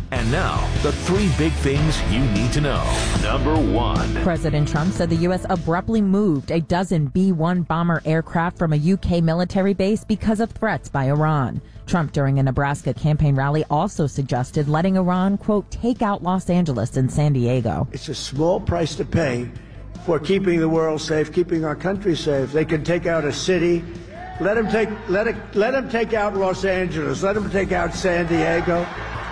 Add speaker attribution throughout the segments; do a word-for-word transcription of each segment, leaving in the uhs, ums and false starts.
Speaker 1: And now, the three big things you need to know. Number one.
Speaker 2: President Trump said the U S abruptly moved a dozen B one bomber aircraft from a U K military base because of threats by Iran. Trump, during a Nebraska campaign rally, also suggested letting Iran, quote, take out Los Angeles and San Diego.
Speaker 3: It's a small price to pay for keeping the world safe, keeping our country safe. They can take out a city. Let them take, let it, let them take out Los Angeles. Let them take out San Diego.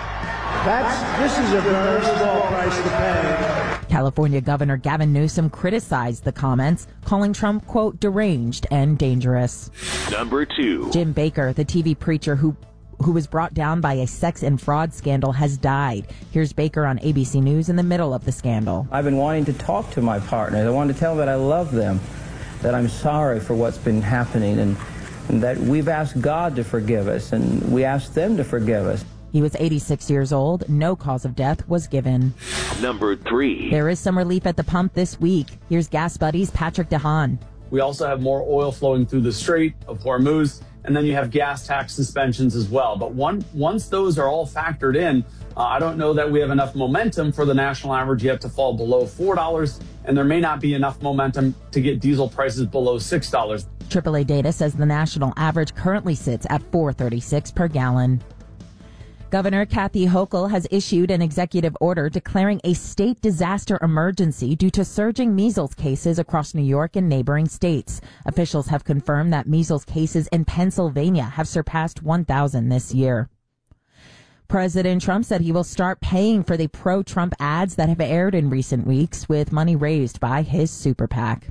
Speaker 3: That's, this is a very small price to pay.
Speaker 2: California Governor Gavin Newsom criticized the comments, calling Trump, quote, deranged and dangerous.
Speaker 1: Number two.
Speaker 2: Jim Baker, the T V preacher who who was brought down by a sex and fraud scandal, has died. Here's Baker on A B C News in the middle of the scandal.
Speaker 4: I've been wanting to talk to my partners. I wanted to tell them that I love them, that I'm sorry for what's been happening, and, and that we've asked God to forgive us, and we asked them to forgive us.
Speaker 2: He was eighty-six years old. No cause of death was given.
Speaker 1: Number three.
Speaker 2: There is some relief at the pump this week. Here's Gas Buddy's Patrick DeHaan.
Speaker 5: We also have more oil flowing through the Strait of Hormuz, and then you have gas tax suspensions as well. But one, once those are all factored in, uh, I don't know that we have enough momentum for the national average yet to fall below four dollars, and there may not be enough momentum to get diesel prices below six dollars.
Speaker 2: triple A data says the national average currently sits at four thirty-six per gallon. Governor Kathy Hochul has issued an executive order declaring a state disaster emergency due to surging measles cases across New York and neighboring states. Officials have confirmed that measles cases in Pennsylvania have surpassed one thousand this year. President Trump said he will start paying for the pro-Trump ads that have aired in recent weeks with money raised by his super PAC.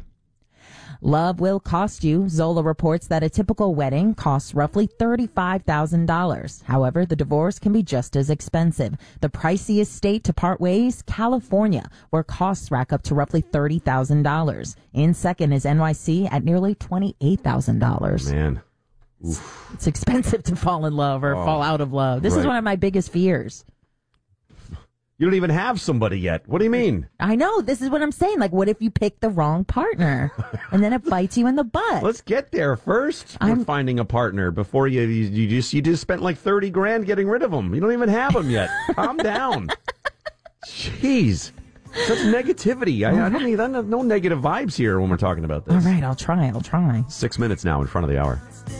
Speaker 2: Love will cost you. Zola reports that a typical wedding costs roughly thirty-five thousand dollars. However, the divorce can be just as expensive. The priciest state to part ways, California, where costs rack up to roughly thirty thousand dollars. In second is N Y C at nearly twenty-eight thousand dollars.
Speaker 6: Man. Oof.
Speaker 2: It's expensive to fall in love or
Speaker 6: oh,
Speaker 2: fall out of love. This
Speaker 6: right.
Speaker 2: is one of my biggest fears.
Speaker 6: You don't even have somebody yet. What do you mean?
Speaker 2: I know. This is what I'm saying. Like, what if you pick the wrong partner and then it bites you in the butt?
Speaker 6: Let's get there first. I'm We're finding a partner before you, you. You just you just spent like thirty grand getting rid of them. You don't even have them yet. Calm down. Jeez, such negativity. I, I don't need no negative vibes here when we're talking about this.
Speaker 2: All right, I'll try. I'll try.
Speaker 6: Six minutes now in front of the hour.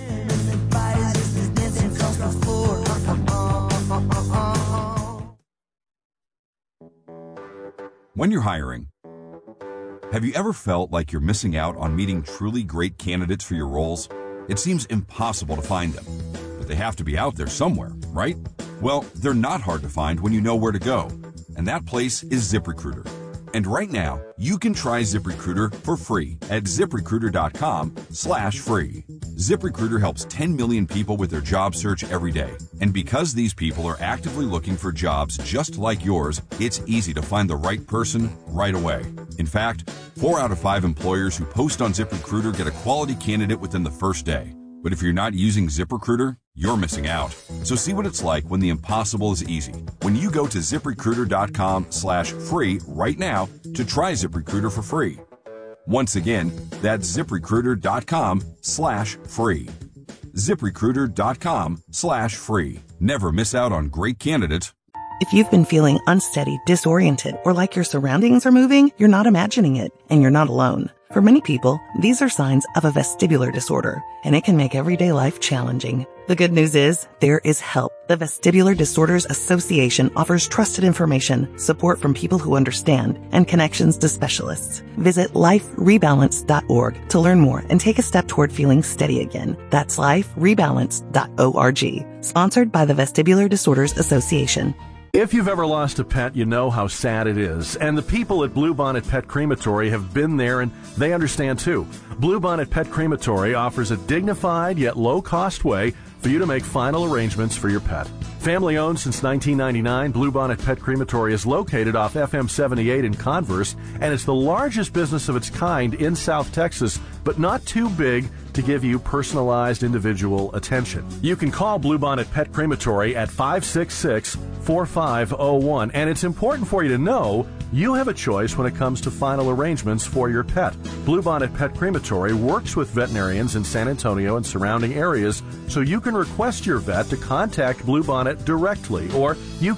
Speaker 7: When you're hiring, have you ever felt like you're missing out on meeting truly great candidates for your roles? It seems impossible to find them, but they have to be out there somewhere, right? Well, they're not hard to find when you know where to go, and that place is ZipRecruiter. And right now, you can try ZipRecruiter for free at ZipRecruiter.com slash free. ZipRecruiter helps ten million people with their job search every day. And because these people are actively looking for jobs just like yours, it's easy to find the right person right away. In fact, four out of five employers who post on ZipRecruiter get a quality candidate within the first day. But if you're not using ZipRecruiter, you're missing out. So see what it's like when the impossible is easy. When you go to ZipRecruiter.com slash free right now to try ZipRecruiter for free. Once again, that's ZipRecruiter.com slash free. ZipRecruiter.com slash free. Never miss out on great candidates.
Speaker 8: If you've been feeling unsteady, disoriented, or like your surroundings are moving, you're not imagining it, and you're not alone. For many people, these are signs of a vestibular disorder, and it can make everyday life challenging. The good news is, there is help. The Vestibular Disorders Association offers trusted information, support from people who understand, and connections to specialists. Visit life rebalance dot org to learn more and take a step toward feeling steady again. That's life rebalance dot org. Sponsored by the Vestibular Disorders Association.
Speaker 9: If you've ever lost a pet, you know how sad it is. And the people at Bluebonnet Pet Crematory have been there, and they understand too. Bluebonnet Pet Crematory offers a dignified yet low-cost way for you to make final arrangements for your pet. Family owned since nineteen ninety-nine, Bluebonnet Pet Crematory is located off F M seventy-eight in Converse, and it's the largest business of its kind in South Texas, but not too big to give you personalized individual attention. You can call Bluebonnet Pet Crematory at five six six, four five zero one, and it's important for you to know you have a choice when it comes to final arrangements for your pet. Bluebonnet Pet Crematory works with veterinarians in San Antonio and surrounding areas, so you can request your vet to contact Bluebonnet directly, or you